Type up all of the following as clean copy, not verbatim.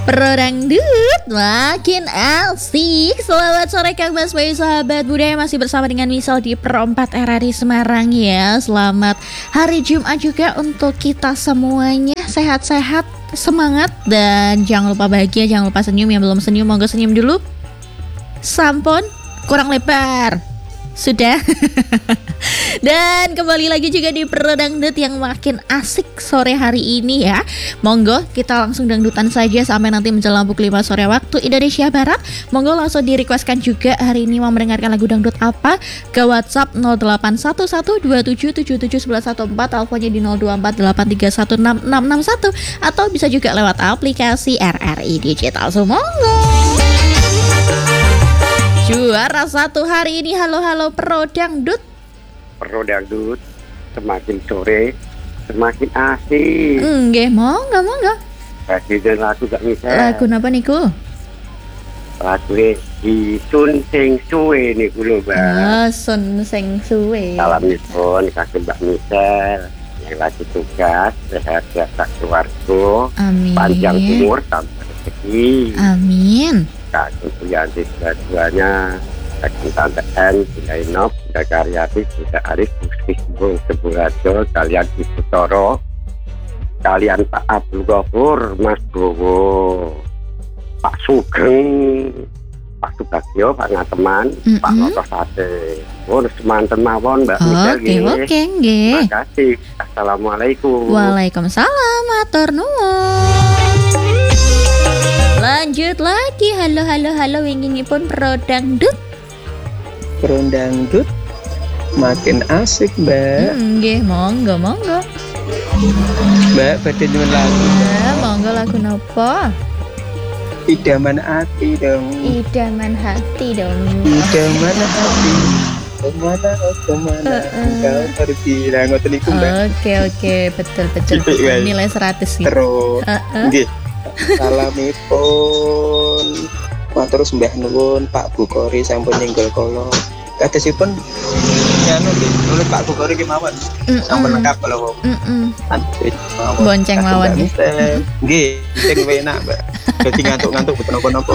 Pro Dangdut makin asik. Selamat sore Kang Mas Bayu, sahabat budaya, masih bersama dengan Misal di Pro 4 RRI Semarang ya. Selamat hari Jumat juga untuk kita semuanya. Sehat-sehat, semangat, dan jangan lupa bahagia, jangan lupa senyum. Yang belum senyum, monggo senyum dulu. Sampun, kurang lebar. Sudah. Dan kembali lagi juga di Pro Dangdut yang makin asik sore hari ini ya. Monggo kita langsung dangdutan saja sampai nanti menjelang pukul 5 sore waktu Indonesia Barat. Monggo langsung di-requestkan juga hari ini mau mendengarkan lagu dangdut apa ke WhatsApp 081127771114, teleponnya di 0248316661, atau bisa juga lewat aplikasi RRI Digital. So monggo. Juara satu hari ini, halo Pro Dangdut. Pro Dangdut semakin sore semakin asik. Nggih, monggo. Presiden lagu gak bisa. Lagu napa niku? Lagu di Sun Sing Suwe niku lho, Mbak. Sun Sing Suwe. Salam nipun kasih Mbak Misel yang lagi tugas, sehat-sehat keluarga. Amin. Panjang umur sampai rezeki. Amin. Kakek Buyanti dua-duanya, kakek Tante N, Bunda Inop, Bunda Karyati, Bunda Aris, Gusti Bung Sebuharjo, kalian Ibu Toro, kalian Pak Abdul Ghafur, Mas Bowo, Pak Sugeng, Pak Subagio, Pak Ngateman, Pak Noto Sate. Semanten mawon Mbak Misel. Oke, nggih. Terima kasih. Assalamualaikum. Waalaikumsalam, matur nuwun. Lanjut lagi, halo winginipun Pro Dangdut. Pro Dangdut makin asik, Mbak. Nggih, monggo. Mbak, badhe nyuwun lagu. Ya, monggo lagu napa? Idaman hati dong. Idaman hati dong. Idaman hati. Kemana engkau pergi? Lah ngoten niku, Mbak. Oke, betul. Nilai 100 sih. Terus nggih. Salamipun matur sembah nuwun Pak Bukori sampun nyenggol kala. Kadosipun anu nggih, nulis Pak Bukori ki mawon. Sampun lengkap kala. Bonceng mawon nggih. Nggih, sing enak, Mbak. Dadi ngantuk-ngantuk boten napa-napa.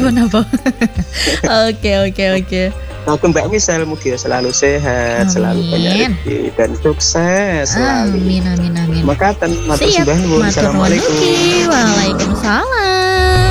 Oke. Aku Mbak Misel mugi selalu sehat, selalu banyak rezeki dan sukses selalu. Amin. Makaten matur sembah nuwun. Assalamualaikum. Waalaikumsalam.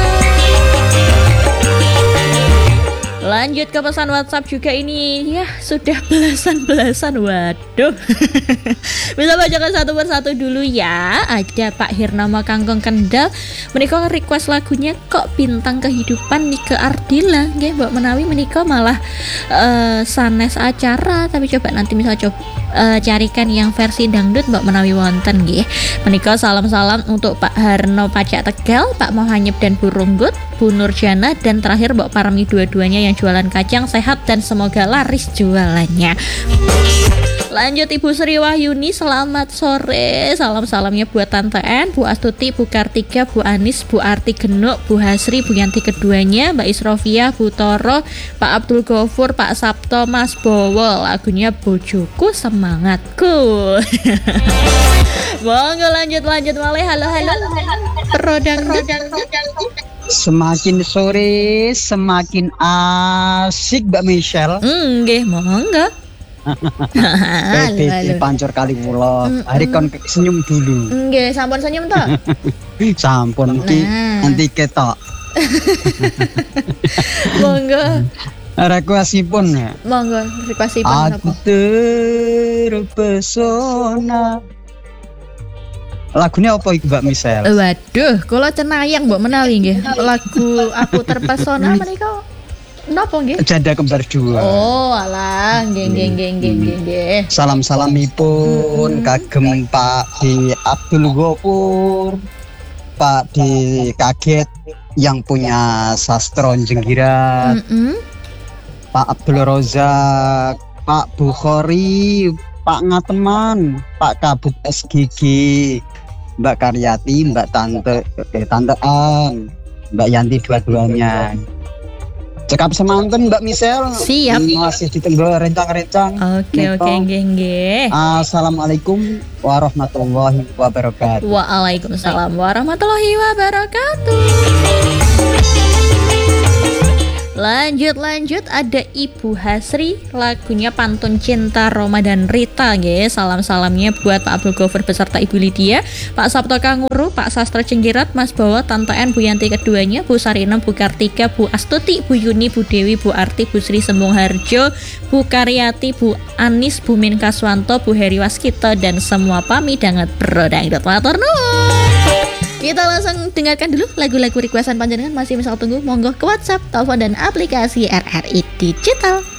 Lanjut ke pesan WhatsApp juga ini. Ya, sudah belasan. Waduh. Bisa bacakan satu persatu dulu ya. Ada Pak Hirnama Kangkong Kendal. Menika request lagunya Kok Bintang Kehidupan Nike Ardila. Nggih, mbok menawi menika malah sanes acara, tapi coba nanti misal carikan yang versi dangdut mbok menawi wonten nggih. Menika salam-salam untuk Pak Harno Pajak Tegal, Pak Mohanyep dan Bu Runggut, Bu Nurjana, dan terakhir Mbok Parmi dua-duanya yang jualan kacang, sehat dan semoga laris jualannya. Lanjut Ibu Sri Wahyuni, selamat sore. Salam-salamnya buat Tante N, Bu Astuti, Bu Kartika, Bu Anis, Bu Arti Genuk, Bu Hasri, Bu Yanti keduanya, Mbak Isrofiah, Bu Toro, Pak Abdul Ghafur, Pak Sabto, Mas Bowo. Lagunya Bojoku Semangatku. Monggo lanjut malih. Halo. Pro Dangdut. Semakin sore semakin asik Mbak Michelle. Nggih, monggo. Halo. Pancur kali kula. Hari kon senyum dulu. Nggih, sampun senyum to? Sampun iki nanti ketok. Monggo. Requestipun ya. Monggo, requestipun napa? Aku terpesona. Lagunya apa iku Mbak Michelle? Waduh, kula cenayang mbok menawi nggih. Lagu Aku Terpesona menika napa nggih? Janda Kembar 2. Oh, alah, nggih. Salam-salamipun kagem Pak Di Abdul Ghafur, Pak Di Kaget yang punya sastro Jenggiran, Pak Abdul Rozak, Pak Bukhari, Pak Ngateman, Pak Kabut SGG, Mbak Karyati, Mbak Tante An, Mbak Yanti dua-duanya. Cekap semanten Mbak Michelle. Siap. Masih ditunggu rencang-rencang. Oke, nggih. Assalamualaikum warahmatullahi wabarakatuh. Waalaikumsalam warahmatullahi wabarakatuh. Lanjut ada Ibu Hasri, lagunya Pantun Cinta Ramadan Rita nggih. Salam-salamnya buat Pak Abdul Ghaffar beserta Ibu Lydia, Pak Sabto Kanguru, Pak Sastra Cenggirat, Mas Bawa, Tante En, Bu Yanti keduanya, Bu Sarinem, Bu Kartika, Bu Astuti, Bu Yuni, Bu Dewi, Bu Arti, Bu Sri Sembung Harjo, Bu Karyati, Bu Anis, Bu Min Kaswanto, Bu Heri Waskito, dan semua pami danget bro dangdut matur nuwun. Kita langsung dengarkan dulu lagu-lagu requestan panjenengan. Masih misal tunggu, monggo ke WhatsApp, telepon dan aplikasi RRI Digital.